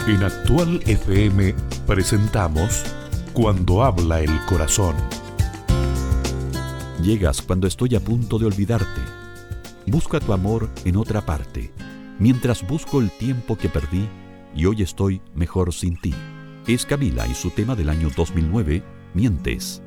En Actual FM presentamos Cuando habla el corazón. Llegas cuando estoy a punto de olvidarte. Busca tu amor en otra parte, mientras busco el tiempo que perdí y hoy estoy mejor sin ti. Es Camila y su tema del año 2009, Mientes.